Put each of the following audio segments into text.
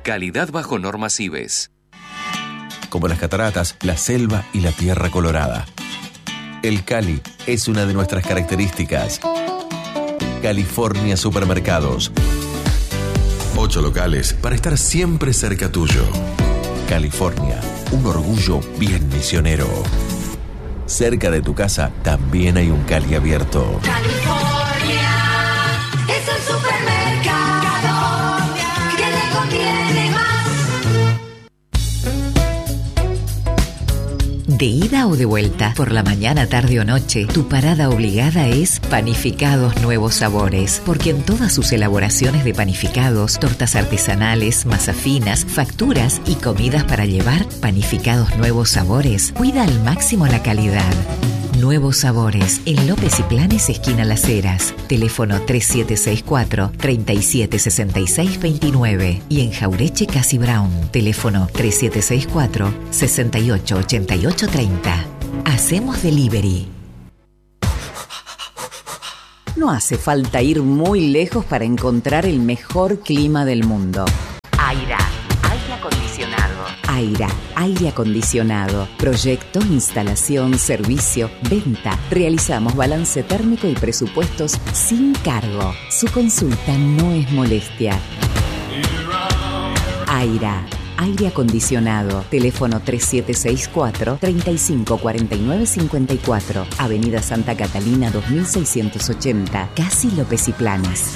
Calidad bajo normas IBES. Como las cataratas, la selva y la tierra colorada. El Cali es una de nuestras características. California Supermercados. 8 locales para estar siempre cerca tuyo. California, un orgullo bien misionero. Cerca de tu casa también hay un Cali abierto. California es el supermercado que le conviene más. De ida o de vuelta, por la mañana, tarde o noche, tu parada obligada es Panificados Nuevos Sabores, porque en todas sus elaboraciones de panificados, tortas artesanales, masas finas, facturas y comidas para llevar, Panificados Nuevos Sabores cuida al máximo la calidad. Nuevos Sabores, en López y Planes, esquina Las Heras. Teléfono 3764-376629. Y en Jaureche, Casi Brown. Teléfono 3764-688830. Hacemos delivery. No hace falta ir muy lejos para encontrar el mejor clima del mundo. Aira, aire acondicionado. Aira, aire acondicionado. Proyecto, instalación, servicio, venta. Realizamos balance térmico y presupuestos sin cargo. Su consulta no es molestia. Aira, aire acondicionado. Teléfono 3764-354954. Avenida Santa Catalina 2680. Casi López y Planes.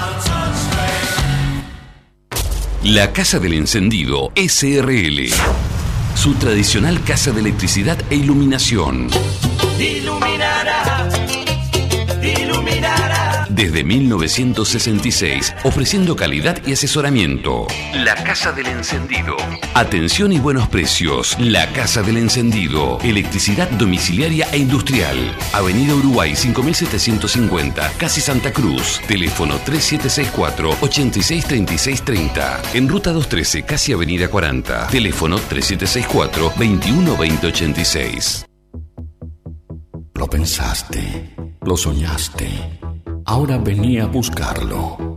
La Casa del Encendido SRL. Su tradicional casa de electricidad e iluminación. Iluminará, iluminará. Desde 1966, ofreciendo calidad y asesoramiento. La Casa del Encendido. Atención y buenos precios. La Casa del Encendido. Electricidad domiciliaria e industrial. Avenida Uruguay 5750, Casi Santa Cruz. Teléfono 3764-863630. En Ruta 213, Casi Avenida 40. Teléfono 3764-212086. Lo pensaste, lo soñaste. Ahora venía a buscarlo.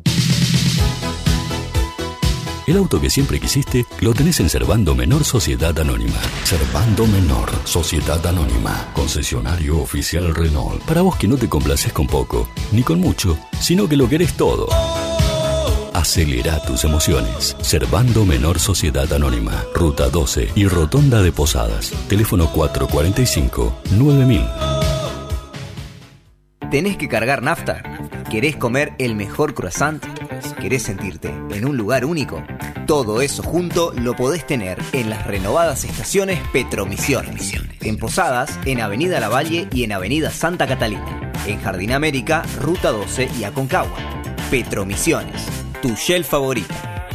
El auto que siempre quisiste lo tenés en Servando Menor Sociedad Anónima. Servando Menor Sociedad Anónima. Concesionario oficial Renault. Para vos que no te complaces con poco, ni con mucho, sino que lo querés todo. Acelera tus emociones. Servando Menor Sociedad Anónima. Ruta 12 y Rotonda de Posadas. Teléfono 445-9000. ¿Tenés que cargar nafta? ¿Querés comer el mejor croissant? ¿Querés sentirte en un lugar único? Todo eso junto lo podés tener en las renovadas estaciones Petromisiones. En Posadas, en Avenida Lavalle y en Avenida Santa Catalina. En Jardín América, Ruta 12 y Aconcagua. Petromisiones, tu Shell favorita.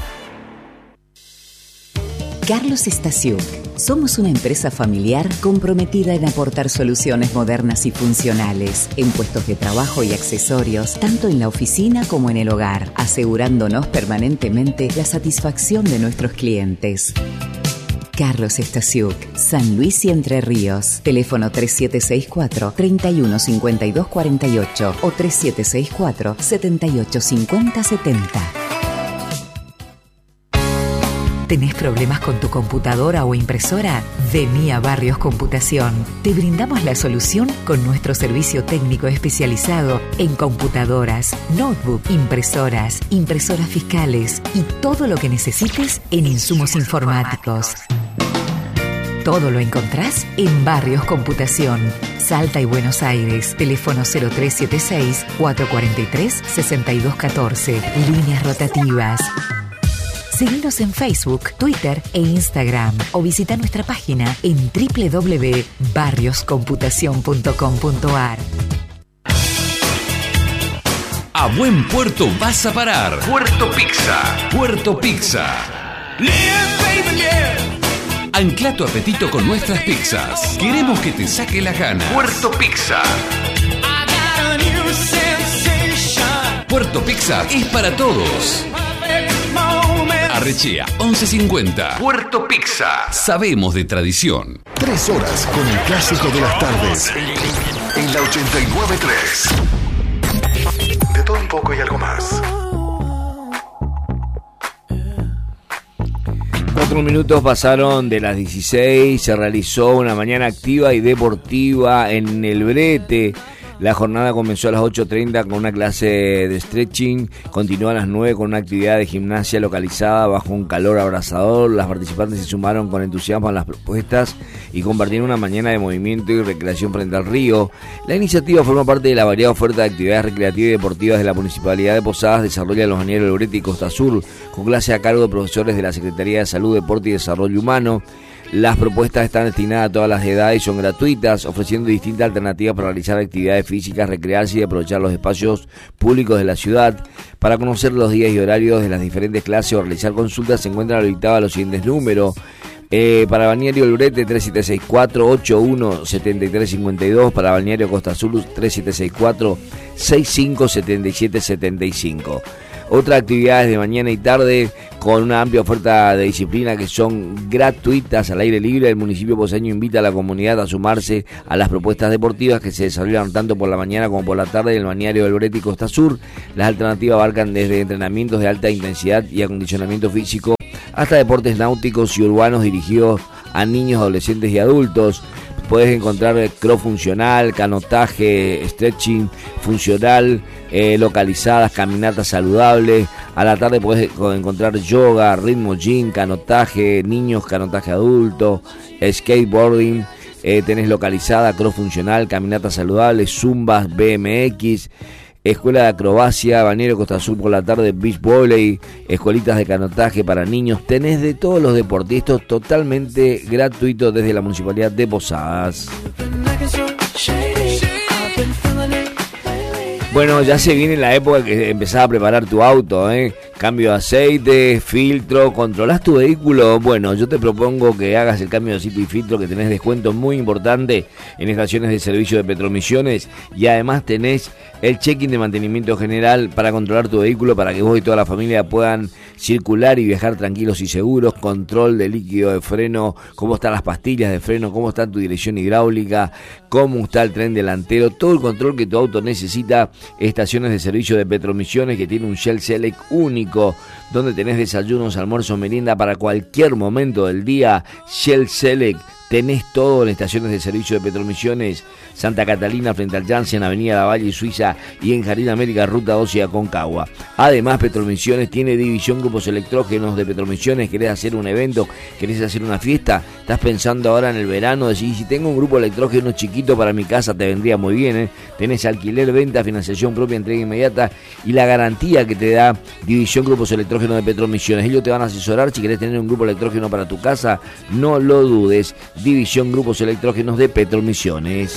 Carlos Stasiuk. Somos una empresa familiar comprometida en aportar soluciones modernas y funcionales en puestos de trabajo y accesorios, tanto en la oficina como en el hogar, asegurándonos permanentemente la satisfacción de nuestros clientes. Carlos Stasiuk, San Luis y Entre Ríos. Teléfono 3764-315248 o 3764-785070. ¿Tenés problemas con tu computadora o impresora? Vení a Barrios Computación. Te brindamos la solución con nuestro servicio técnico especializado en computadoras, notebook, impresoras, impresoras fiscales y todo lo que necesites en insumos informáticos. Todo lo encontrás en Barrios Computación. Salta y Buenos Aires. Teléfono 0376-443-6214. Líneas rotativas. Seguinos en Facebook, Twitter e Instagram o visita nuestra página en www.barrioscomputacion.com.ar. A buen puerto vas a parar. Puerto Pizza. Puerto Pizza. Ancla tu apetito con nuestras pizzas. Queremos que te saque la gana. Puerto Pizza. Puerto Pizza es para todos. Arrechea 1150. Puerto Pizza. Sabemos de tradición. 3 horas con el clásico de las tardes. En la 89.3. De todo un poco y algo más. 4 minutos pasaron de las 16, se realizó una mañana activa y deportiva en el Brete. La jornada comenzó a las 8:30 con una clase de stretching, continuó a las 9 con una actividad de gimnasia localizada bajo un calor abrasador. Las participantes se sumaron con entusiasmo a las propuestas y compartieron una mañana de movimiento y recreación frente al río. La iniciativa forma parte de la variada oferta de actividades recreativas y deportivas de la Municipalidad de Posadas, desarrolla los balnearios del Brete y Costa Sur, con clase a cargo de profesores de la Secretaría de Salud, Deporte y Desarrollo Humano. Las propuestas están destinadas a todas las edades y son gratuitas, ofreciendo distintas alternativas para realizar actividades físicas, recrearse y aprovechar los espacios públicos de la ciudad. Para conocer los días y horarios de las diferentes clases o realizar consultas se encuentran habilitados los siguientes números. Para Balneario El Brete 3764-817352, para Balneario Costa Sur 3764-657775. Otras actividades de mañana y tarde con una amplia oferta de disciplina que son gratuitas al aire libre. El municipio poseño invita a la comunidad a sumarse a las propuestas deportivas que se desarrollan tanto por la mañana como por la tarde en el balneario del Brete y Costa Sur. Las alternativas abarcan desde entrenamientos de alta intensidad y acondicionamiento físico hasta deportes náuticos y urbanos dirigidos a niños, adolescentes y adultos. Puedes encontrar cross funcional, canotaje, stretching funcional, localizadas, caminatas saludables. A la tarde puedes encontrar yoga, ritmo gym, canotaje, niños, canotaje adulto, skateboarding. Tenés localizada, cross funcional, caminatas saludables, zumbas, BMX. Escuela de acrobacia, balneario Costa Sur por la tarde, beach volley, escuelitas de canotaje para niños. Tenés de todos los deportistas totalmente gratuitos desde la Municipalidad de Posadas. Bueno, ya se viene la época que empezás a preparar tu auto, cambio de aceite, filtro, ¿controlás tu vehículo? Bueno, yo te propongo que hagas el cambio de aceite y filtro, que tenés descuento muy importante en estaciones de servicio de Petromisiones, y además tenés el check-in de mantenimiento general para controlar tu vehículo, para que vos y toda la familia puedan circular y viajar tranquilos y seguros. Control de líquido de freno, cómo están las pastillas de freno, cómo está tu dirección hidráulica, cómo está el tren delantero, todo el control que tu auto necesita. Estaciones de servicio de Petromisiones, que tiene un Shell Select único, donde tenés desayunos, almuerzos, merienda para cualquier momento del día. Shell Select, tenés todo en estaciones de servicio de Petromisiones, Santa Catalina frente al Janssen, Avenida Lavalle y Suiza, y en Jardín América, Ruta 12 y Aconcagua. Además, Petromisiones tiene división grupos electrógenos de Petromisiones. ¿Querés hacer un evento? ¿Querés hacer una fiesta? ¿Estás pensando ahora en el verano? Decís, si tengo un grupo electrógeno chiquito para mi casa, te vendría muy bien, Tenés alquiler, venta, financiación propia, entrega inmediata y la garantía que te da división grupos electrógenos de Petromisiones. Ellos te van a asesorar si querés tener un grupo electrógeno para tu casa, no lo dudes. División grupos electrógenos de Petromisiones.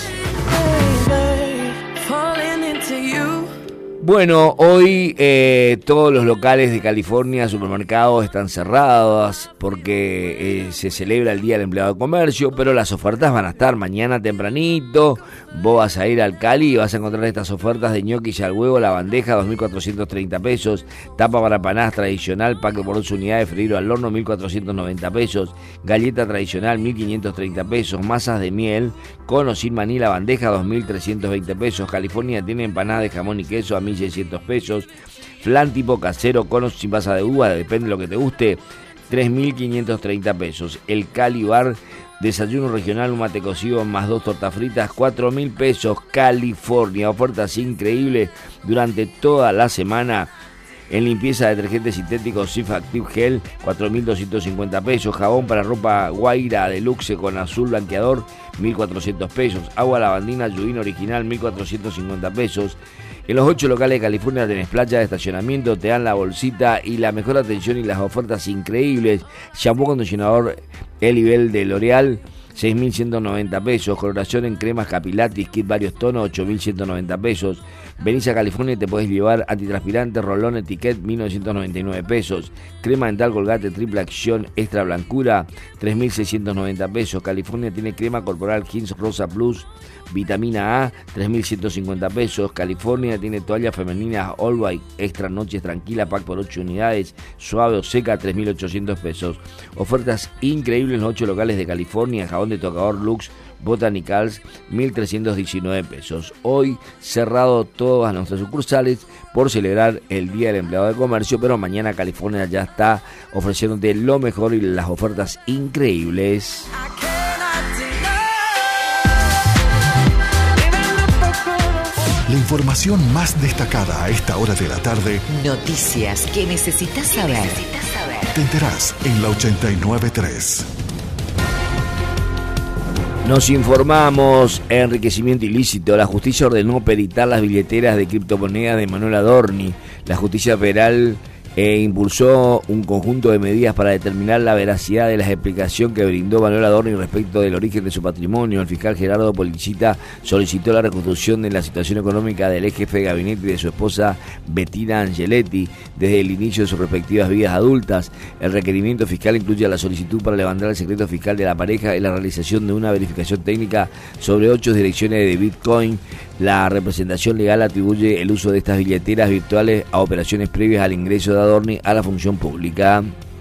Bueno, hoy todos los locales de California, supermercados, están cerrados porque se celebra el Día del Empleado de Comercio, pero las ofertas van a estar mañana tempranito. Vos vas a ir al Cali y vas a encontrar estas ofertas de ñoquis al huevo, la bandeja, 2.430 pesos, tapa para empanadas tradicional, pack por 2 unidades, freír al horno, 1.490 pesos, galleta tradicional, 1.530 pesos, masas de miel, con o sin maní, la bandeja, 2.320 pesos. California tiene empanadas de jamón y queso a 1.600 pesos, flan tipo casero, con o sin pasa de uva, depende de lo que te guste, 3.530 pesos. El Cali Bar, desayuno regional, un mate cocido más 2 tortas fritas, 4.000 pesos. California, ofertas increíbles durante toda la semana. En limpieza de detergentes sintéticos Sif Active Gel, 4.250 pesos. Jabón para ropa Guaira Deluxe con azul blanqueador, 1.400 pesos. Agua lavandina Yudin original, 1.450 pesos. En los 8 locales de California tenés playa de estacionamiento, te dan la bolsita y la mejor atención y las ofertas increíbles. Shampoo acondicionador El Nivel de L'Oreal, 6.190 pesos. Coloración en cremas Capilatis, kit varios tonos, 8.190 pesos. Venís a California y te podés llevar antitranspirante Rolón Etiquette, 1.999 pesos. Crema dental Colgate Triple Acción Extra Blancura, 3.690 pesos. California tiene crema corporal Hins Rosa Plus Vitamina A, 3.150 pesos. California tiene toalla femenina All White Extra Noches Tranquila, pack por 8 unidades, suave o seca, 3.800 pesos. Ofertas increíbles en los 8 locales de California. Jabón de tocador Lux Botanicals, 1.319 pesos. Hoy cerrado todas nuestras sucursales por celebrar el Día del Empleado de Comercio, pero mañana California ya está ofreciéndote lo mejor y las ofertas increíbles. La información más destacada a esta hora de la tarde. Noticias que necesitas saber. Te enterás en la 89.3. Nos informamos, enriquecimiento ilícito. La justicia ordenó peritar las billeteras de criptomonedas de Manuel Adorni. La justicia federal impulsó un conjunto de medidas para determinar la veracidad de la explicación que brindó Manuel Adorni respecto del origen de su patrimonio. El fiscal Gerardo Policita solicitó la reconstrucción de la situación económica del ex jefe de gabinete y de su esposa Bettina Angeletti desde el inicio de sus respectivas vidas adultas. El requerimiento fiscal incluye la solicitud para levantar el secreto fiscal de la pareja y la realización de una verificación técnica sobre 8 direcciones de Bitcoin. La representación legal atribuye el uso de estas billeteras virtuales a operaciones previas al ingreso de Adorni a la función pública.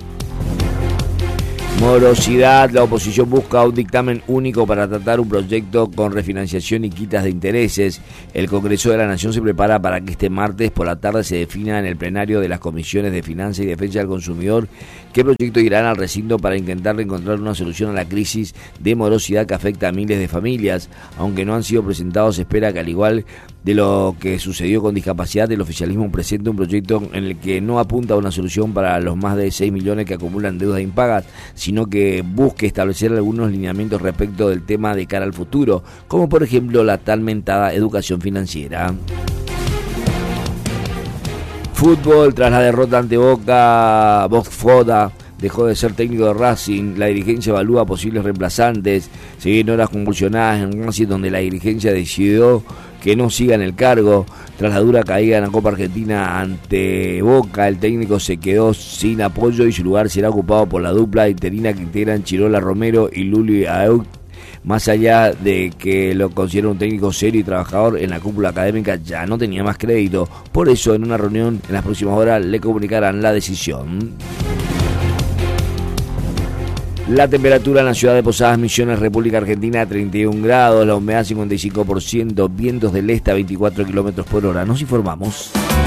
Morosidad. La oposición busca un dictamen único para tratar un proyecto con refinanciación y quitas de intereses. El Congreso de la Nación se prepara para que este martes por la tarde se defina en el plenario de las comisiones de Finanzas y Defensa del Consumidor qué proyecto irán al recinto para intentar encontrar una solución a la crisis de morosidad que afecta a miles de familias. Aunque no han sido presentados, se espera que al igual de lo que sucedió con discapacidad, el oficialismo presente un proyecto en el que no apunta a una solución para los más de 6 millones que acumulan deudas impagas, sino que busque establecer algunos lineamientos respecto del tema de cara al futuro, como por ejemplo la tan mentada educación financiera. Fútbol. Tras la derrota ante Boca, Foda dejó de ser técnico de Racing. La dirigencia evalúa posibles reemplazantes. Siguen horas convulsionadas en Racing, donde la dirigencia decidió que no siga en el cargo. Tras la dura caída en la Copa Argentina ante Boca, el técnico se quedó sin apoyo y su lugar será ocupado por la dupla interina que integran Chirola Romero y Luli Aeut. Más allá de que lo considera un técnico serio y trabajador, en la cúpula académica ya no tenía más crédito. Por eso, en una reunión en las próximas horas le comunicarán la decisión. La temperatura en la ciudad de Posadas Misiones, República Argentina, 31 grados, la humedad 55%, vientos del este a 24 km/h. Nos informamos.